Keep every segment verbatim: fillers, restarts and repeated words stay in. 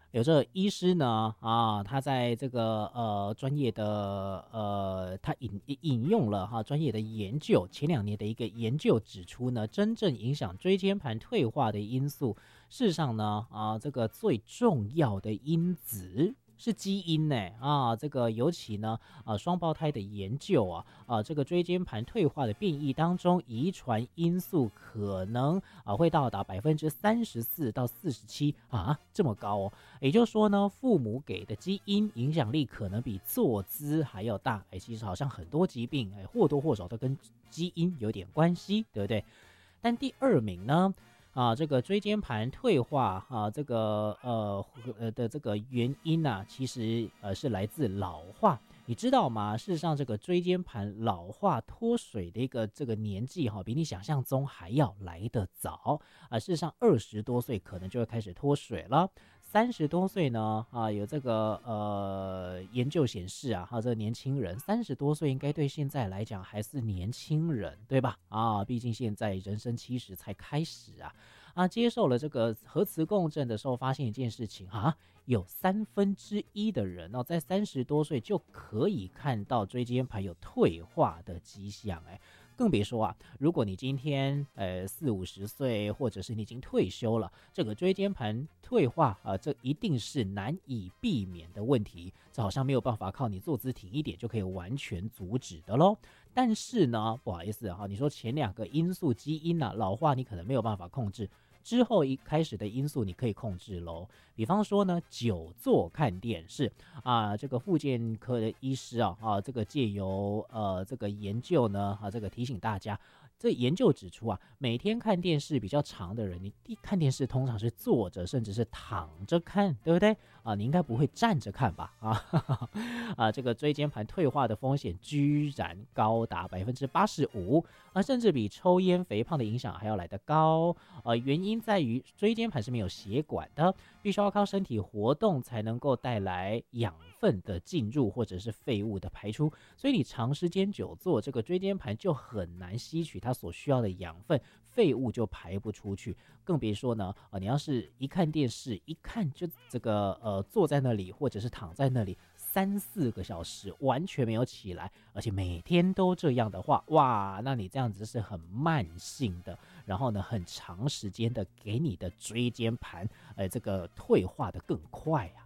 有这个医师呢啊，他在这个呃专业的呃，他引引用了哈专业的研究，前两年的一个研究指出呢，真正影响椎间盘退化的因素，事实上呢啊，这个最重要的因子是基因呢啊，这个尤其呢啊双胞胎的研究啊啊，这个椎间盘退化的变异当中，遗传因素可能啊会到达百分之三十四到四十七啊，这么高哦。也就是说呢，父母给的基因影响力可能比坐姿还要大。哎，其实好像很多疾病哎或多或少都跟基因有点关系，对不对？但第二名呢？啊，这个椎间盘退化啊，这个呃呃的这个原因啊，其实呃是来自老化。你知道吗？事实上，这个椎间盘老化脱水的一个这个年纪哈、啊，比你想象中还要来得早啊。事实上，二十多岁可能就会开始脱水了。三十多岁呢啊，有这个呃研究显示啊，哈，这个年轻人三十多岁应该对现在来讲还是年轻人，对吧？啊，毕竟现在人生七十才开始啊。啊，接受了这个核磁共振的时候，发现一件事情啊，有三分之一的人哦，在三十多岁就可以看到椎间盘有退化的迹象，哎，更别说啊，如果你今天呃四五十岁，或者是你已经退休了，这个椎间盘退化啊、呃，这一定是难以避免的问题，这好像没有办法靠你坐姿挺一点就可以完全阻止的咯。但是呢，不好意思哈、啊，你说前两个因素基因啊老化，你可能没有办法控制。之后一开始的因素你可以控制咯，比方说呢，久坐看电视啊，这个复健科的医师啊啊，这个借由呃这个研究呢啊，这个提醒大家，这研究指出啊，每天看电视比较长的人，你看电视通常是坐着甚至是躺着看，对不对啊？你应该不会站着看吧？啊哈哈啊，这个椎间盘退化的风险居然高达百分之八十五啊，甚至比抽烟、肥胖的影响还要来得高。呃，原因在于椎间盘是没有血管的，必须要靠身体活动才能够带来养分的进入或者是废物的排出，所以你长时间久坐，这个椎间盘就很难吸取它所需要的养分，废物就排不出去，更别说呢，呃，你要是一看电视，一看就这个呃坐在那里或者是躺在那里三四个小时完全没有起来，而且每天都这样的话，哇，那你这样子是很慢性的，然后呢很长时间的给你的椎间盘呃这个退化的更快啊。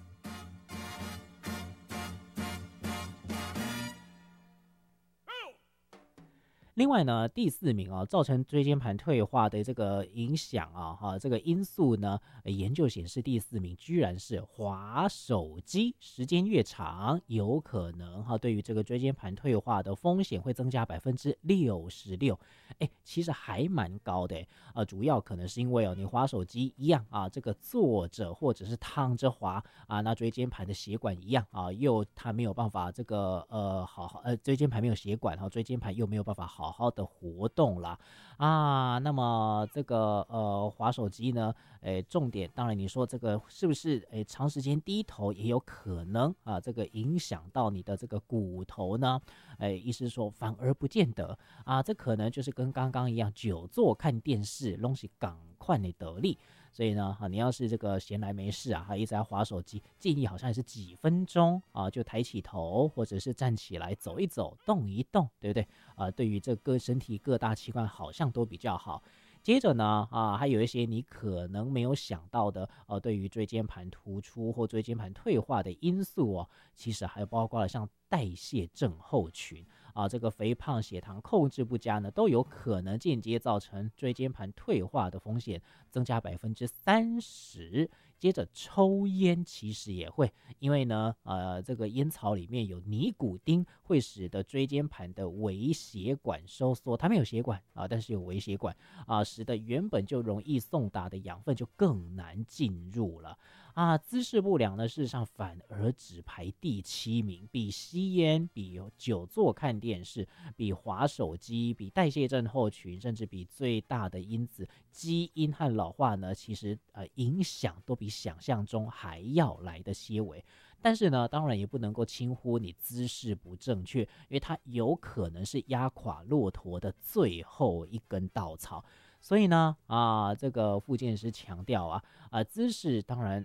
另外呢，第四名啊，造成椎间盘退化的这个影响啊，哈，这个因素呢，研究显示第四名居然是滑手机，时间越长，有可能哈，对于这个椎间盘退化的风险会增加百分之六十六，哎，其实还蛮高的，呃，主要可能是因为哦，你滑手机一样啊，这个坐着或者是躺着滑啊，那椎间盘的血管一样啊，又它没有办法这个呃好好呃椎间盘没有血管哈，椎间盘又没有办法好。好好的活动啦啊，那么这个呃滑手机呢，诶，重点当然你说这个是不是诶长时间低头也有可能啊，这个影响到你的这个骨头呢？诶，医师说反而不见得啊，这可能就是跟刚刚一样，久坐看电视，东西赶快的得力。所以呢，啊，你要是这个闲来没事啊，还一直在滑手机，建议好像也是几分钟啊，就抬起头，或者是站起来走一走，动一动，对不对？啊，对于这个身体各大器官好像都比较好。接着呢，啊，还有一些你可能没有想到的，呃，对于椎间盘突出或椎间盘退化的因素哦，其实还包括了像代谢症候群啊，这个肥胖、血糖控制不佳呢，都有可能间接造成椎间盘退化的风险增加百分之三十。接着抽烟其实也会，因为呢，呃，这个烟草里面有尼古丁，会使得椎间盘的微血管收缩，它没有血管啊，但是有微血管啊，使得原本就容易送达的养分就更难进入了啊。姿势不良呢，事实上反而只排第七名，比吸烟、比久坐看电视、比滑手机、比代谢症候群，甚至比最大的因子基因和老化呢，其实呃影响都比想象中还要来的些微。但是呢，当然也不能够轻忽你姿势不正确，因为它有可能是压垮骆驼的最后一根稻草。所以呢，啊，这个复健师强调啊，啊，姿势当然